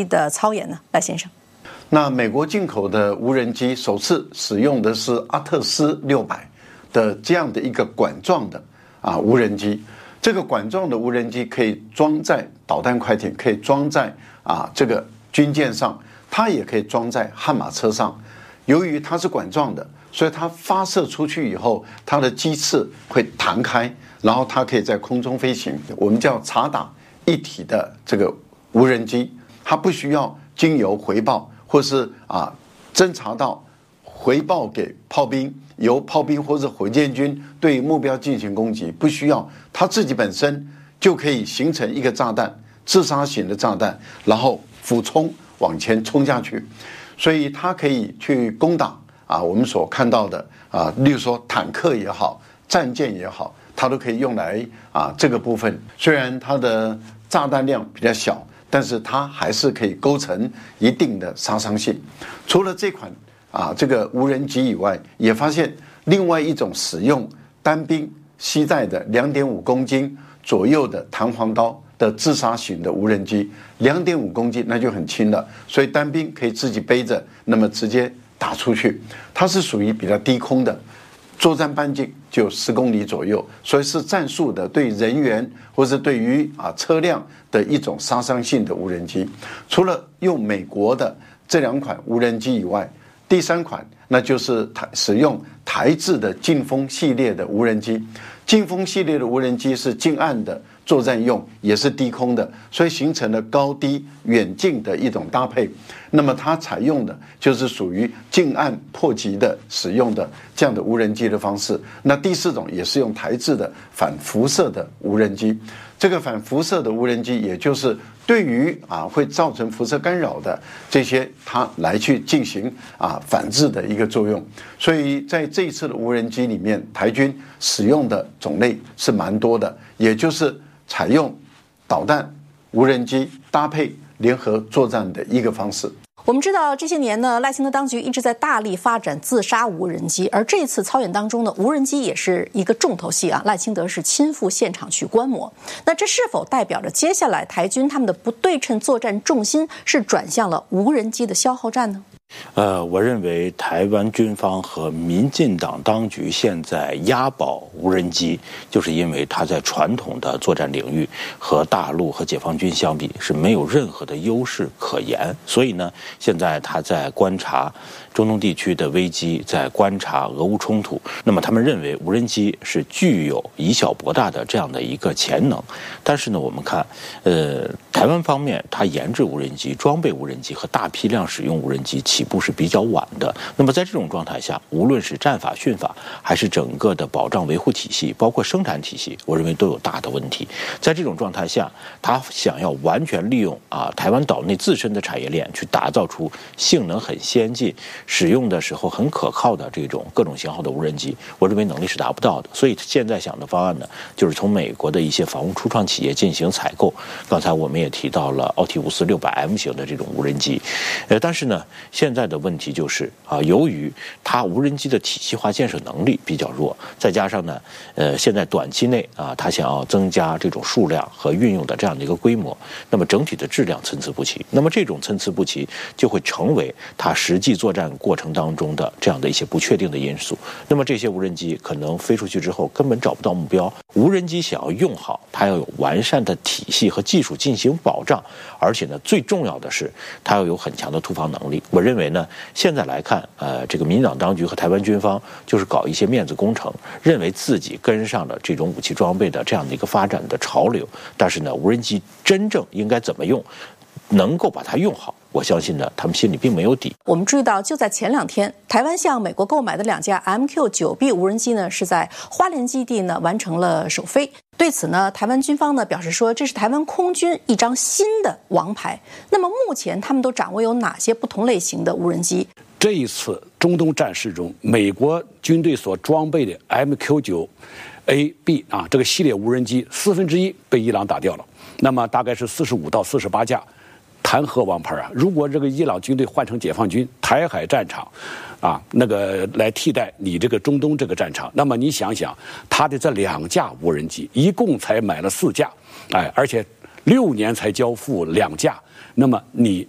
机的操演呢？赖先生， 那美国进口的无人机首次使用的是阿特斯600的这样的一个管状的无人机。这个管状的无人机可以装在导弹快艇，可以装在这个军舰上，它也可以装在悍马车上。由于它是管状的，所以它发射出去以后，它的机翅会弹开，然后它可以在空中飞行。我们叫察打一体的这个无人机，它不需要经由回报，或是侦察到回报给炮兵，由炮兵或者火箭军对目标进行攻击，不需要，它自己本身就可以形成一个炸弹，自杀型的炸弹，然后俯冲往前冲下去。所以它可以去攻打我们所看到的例如说坦克也好，战舰也好，它都可以用来这个部分。虽然它的炸弹量比较小，但是它还是可以构成一定的杀伤性。除了这款这个无人机以外，也发现另外一种使用单兵携带的2.5公斤左右的弹簧刀的自杀型的无人机，2.5公斤那就很轻了，所以单兵可以自己背着，那么直接打出去。它是属于比较低空的，作战半径就10公里左右，所以是战术的对人员或是对于车辆的一种杀伤性的无人机。除了用美国的这2款无人机以外，第3款那就是使用台制的劲风系列的无人机。劲风系列的无人机是近岸的作战用，也是低空的，所以形成了高低远近的一种搭配。那么它采用的就是属于近岸迫击的使用的这样的无人机的方式。那第4种也是用台制的反辐射的无人机。这个反辐射的无人机，也就是对于会造成辐射干扰的这些，它来去进行反制的一个作用。所以在这一次的无人机里面，台军使用的种类是蛮多的，也就是采用导弹、无人机搭配联合作战的一个方式。 我们知道这些年呢，赖清德当局一直在大力发展自杀无人机，而这次操演当中呢，无人机也是一个重头戏赖清德是亲赴现场去观摩。那这是否代表着接下来台军他们的不对称作战重心是转向了无人机的消耗战呢？ 我认为台湾军方和民进党当局现在押宝无人机，就是因为它在传统的作战领域和大陆和解放军相比是没有任何的优势可言，所以呢，现在他在观察中东地区的危机，在观察俄乌冲突。那么他们认为无人机是具有以小博大的这样的一个潜能，但是呢，我们看，台湾方面它研制无人机、装备无人机和大批量使用无人机起步是比较晚的。那么在这种状态下，无论是战法、训法，还是整个的保障维护体系，包括生产体系，我认为都有大的问题。在这种状态下，他想要完全利用台湾岛内自身的产业链，去打造出性能很先进、使用的时候很可靠的这种各种型号的无人机，我认为能力是达不到的。所以现在想的方案呢，就是从美国的一些防务初创企业进行采购。刚才我们也提到了奥体乌斯600M 型的这种无人机，但是呢，现在的问题就是由于它无人机的体系化建设能力比较弱，再加上呢，现在短期内它想要增加这种数量和运用的这样的一个规模，那么整体的质量参差不齐。那么这种参差不齐就会成为它实际作战过程当中的这样的一些不确定的因素。那么这些无人机可能飞出去之后根本找不到目标。无人机想要用好，它要有完善的体系和技术进行保障，而且呢，最重要的是它要有很强的突防能力。我认为呢，现在来看，这个民进党当局和台湾军方就是搞一些面子工程，认为自己跟上了这种武器装备的这样的一个发展的潮流。但是呢，无人机真正应该怎么用，能够把它用好，我相信呢，他们心里并没有底。 我们注意到，就在前2天，台湾向美国购买的2架 MQ-9B 无人机呢，是在花莲基地呢完成了首飞。对此呢，台湾军方呢表示说，这是台湾空军一张新的王牌。那么目前他们都掌握有哪些不同类型的无人机？ 这一次中东战事中，美国军队所装备的 MQ-9A/B 这个系列无人机1/4被伊朗打掉了，那么大概是45到48架。谈何王牌啊！如果这个伊朗军队换成解放军台海战场，那个来替代你这个中东这个战场，那么你想想，他的这2架无人机一共才买了4架，而且6年才交付2架，那么你